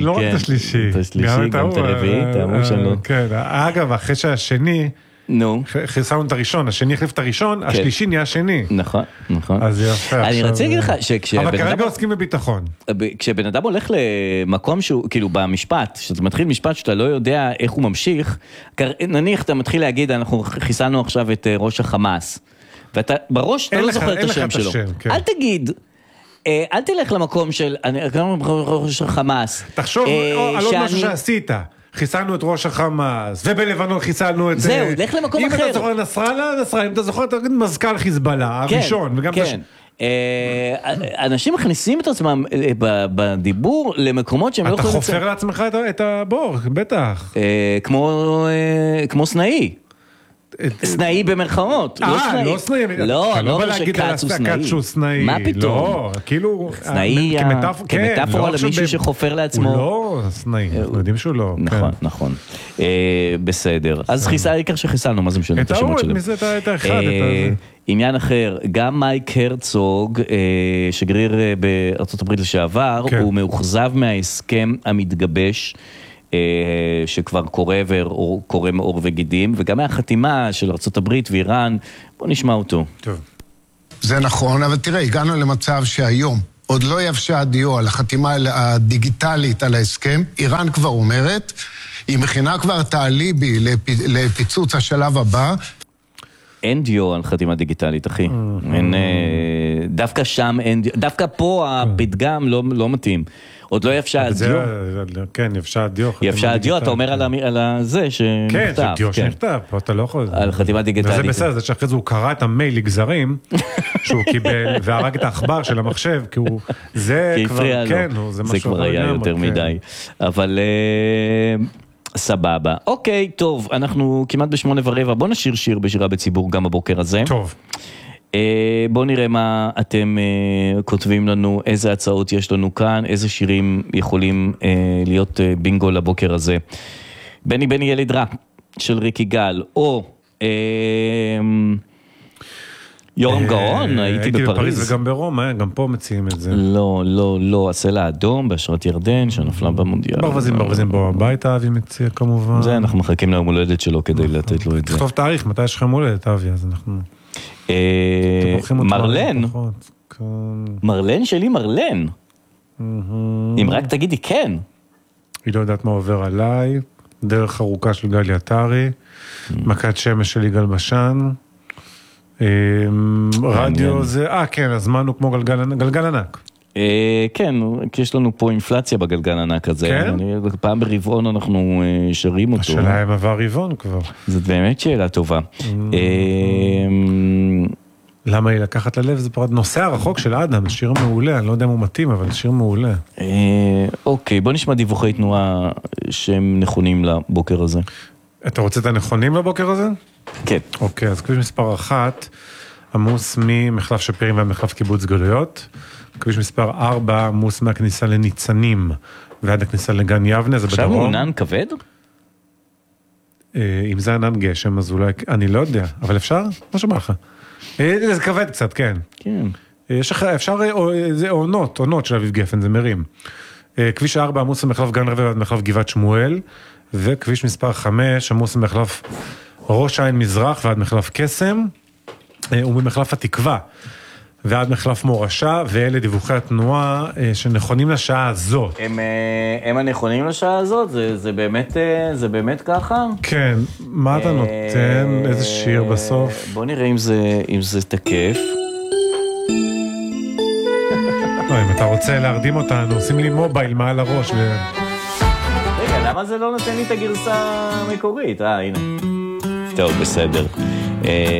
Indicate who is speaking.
Speaker 1: לא רק את השלישי.
Speaker 2: את השלישי, גם את הרביעי, תאמו שלא.
Speaker 1: כן, אגב, אחרי שהשני, חיסרנו את הראשון, השני החליף את הראשון, השלישי נהיה השני.
Speaker 2: נכון, נכון.
Speaker 1: אז יפה.
Speaker 2: אני רוצה להגיד לך
Speaker 1: אבל כרגע עוסקים בביטחון.
Speaker 2: כשבן אדם הולך למקום שהוא, כאילו במשפט, שאתה מתחיל משפט שאתה לא יודע איך הוא ממשיך, נניח אתה מתחיל להגיד, אנחנו חיסלנו עכשיו את ראש החמאס, ואתה בראש אתה לא זוכר את השם שלו. אל תגיד, אל תלך למקום של ראש החמאס.
Speaker 1: תחשוב על עוד משהו שעשית. חיסלנו את ראש החמאס, ובלבנון חיסלנו את...
Speaker 2: זהו, לך למקום אחר.
Speaker 1: אם אתה זוכר נסראללה, אם אתה זוכר, תגיד מזכ"ל חיזבאללה, הראשון.
Speaker 2: כן. אנשים מכניסים את עצמם בדיבור למקומות שהם לא
Speaker 1: יכולים... אתה חופר לעצמך את הבור, בטח.
Speaker 2: כמו סנאי. סנאי במרכאות.
Speaker 1: לא סנאי.
Speaker 2: לא, לא אומר שקץ הוא סנאי. מה פתאום?
Speaker 1: לא, כאילו...
Speaker 2: סנאי כמטאפורה למישהו שחופר לעצמו.
Speaker 1: הוא לא סנאי, אנחנו יודעים שהוא לא.
Speaker 2: נכון, נכון. בסדר. אז העיקר שחיסלנו, מה זה משנה את השמות שלהם?
Speaker 1: את האחד.
Speaker 2: עניין אחר, גם מייק הרצוג, שגריר בארצות הברית לשעבר, הוא מאוכזב מההסכם המתגבש, שכבר קורה מאור וגידים, וגם מהחתימה של ארצות הברית ואיראן. בוא נשמע אותו.
Speaker 1: טוב.
Speaker 3: זה נכון, אבל תראה, הגענו למצב שהיום עוד לא יבשה הדיו על החתימה הדיגיטלית על ההסכם. איראן כבר אומרת, היא מכינה כבר את האליבי לפיצוץ השלב הבא.
Speaker 2: אין דיו על חתימה דיגיטלית, אחי. דווקא שם אין דיו. דווקא פה הפתגם לא מתאים. עוד לא יפשה הדיו.
Speaker 1: כן, יפשה הדיו.
Speaker 2: יפשה הדיו, אתה אומר על זה שנכתב.
Speaker 1: כן, זה דיו שנכתב, אתה לא יכול...
Speaker 2: על חתימה דיגיטלית.
Speaker 1: וזה בסדר, זה שאחרי זה הוא קרא את המייל לגזרים, שהוא קיבל, והרג את האחבר של המחשב, כי הוא... זה כבר, כן,
Speaker 2: זה כבר היה יותר מדי. אבל... סבבה. אוקיי, טוב, אנחנו כמעט ב8:15, בוא נשיר שיר בשירה בציבור גם הבוקר הזה.
Speaker 1: טוב.
Speaker 2: בואו נראה מה אתם כותבים לנו, איזה הצעות יש לנו כאן, איזה שירים יכולים להיות בינגו לבוקר הזה. בני ילד רע של ריקי גל, או יורם גאון, הייתי בפריז.
Speaker 1: וגם ברומא, גם פה מציעים את זה.
Speaker 2: לא, הסלע האדום בהשראת ירדן, שנפלה במונדיאל.
Speaker 1: ברווזים בו הביתה, אבי מציע כמובן.
Speaker 2: זה, אנחנו מחכים ליום הולדת שלו כדי לתת לו את זה.
Speaker 1: תכתוב תאריך, מתי יש לכם הולדת, אבי, אז אנחנו...
Speaker 2: מרלן שלי מרלן. אם רק תגידי כן.
Speaker 1: היא לא יודעת מה עובר עליי, דרך ארוכה של גלי עטרי, מכת שמש של יגאל בשן, רדיו זה, כן, הזמן הוא כמו גלגל ענק.
Speaker 2: כן, כי יש לנו פה אינפלציה בגלגל ענק הזה. פעם ברבעון אנחנו שרים אותו.
Speaker 1: השאלה אם עבר רבעון כבר.
Speaker 2: זאת באמת שאלה טובה.
Speaker 1: למה היא לקחת ללב? זה פרט נושא הרחוק של אדם, שיר מעולה, אני לא יודע אם הוא מתאים, אבל שיר מעולה.
Speaker 2: אוקיי, בוא נשמע דיווחי תנועה שהם נכונים לבוקר הזה.
Speaker 1: אתה רוצה את הנכונים לבוקר הזה?
Speaker 2: כן.
Speaker 1: אוקיי, אז כביש מספר 1, עמוס ממחלף שפירים והמחלף קיבוץ גלויות. כביש מספר 4, עמוס מהכניסה לניצנים ועד הכניסה לגן יבנה, זה בדרום.
Speaker 2: עכשיו הוא ענן כבד?
Speaker 1: אם זה ענן גשם, אז אולי, אני לא יודע, אבל אפשר? מה שאומר לך? זה כבד קצת, כן.
Speaker 2: כן.
Speaker 1: אפשר, זה עונות של אביב גפן, זה מרים. כביש 4, עמוס ממחלף גן רבע ועד מחלף גבעת שמואל, וכביש מספר 5, עמוס ממחלף ראש העין מזרח ועד מחלף קסם, וממחלף התקווה. ועד מחלף מורשה, ואלה דיווחי התנועה שנכונים לשעה הזאת.
Speaker 2: הם הנכונים לשעה הזאת? זה באמת ככה?
Speaker 1: כן, מה אתה נותן? איזה שיר בסוף?
Speaker 2: בוא נראה אם זה תקף.
Speaker 1: אם אתה רוצה להרדים אותנו, שים לי מובייל מעל הראש.
Speaker 2: רגע, למה זה לא נותן לי את הגרסה המקורית? הנה. טוב, בסדר.